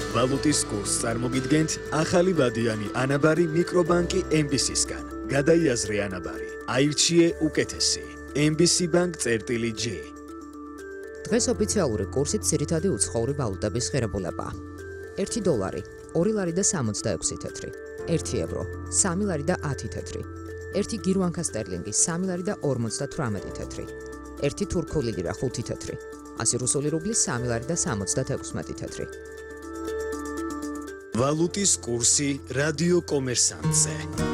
ვალუტის კურსს წარმოგიდგენთ ახალი ვადიანი ანაბარი მიკრობანკი MBC-სგან. გადაიაზრე ანაბარი, აირჩიე უკეთესი. MBC Bank-G. დღეს ოფიციალური კურსით ძირითადი უცხოური ვალუტების ღირებულებაა. 1 დოლარი, 2 ლარი და 66 თეთრი, 1 ევრო, 3 ლარი და 10 თეთრი, 1 გირვანკა სტერლინგი, 3 ლარი და 58 თეთრი, 1 თურქული ლირა 5 თეთრი, 100 რუსული რუბლი 3 ლარი და 76 თეთრი. ვალუტის კურსი რადიო კომერსანტზე.